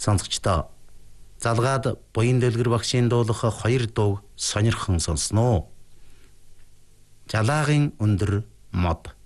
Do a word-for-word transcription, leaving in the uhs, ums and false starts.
Сонсогчдоо залгаад буян дэлгэр багшийн дуулах хоёр дуу сонирхон сонсноо. Жалаагийн өндөр мод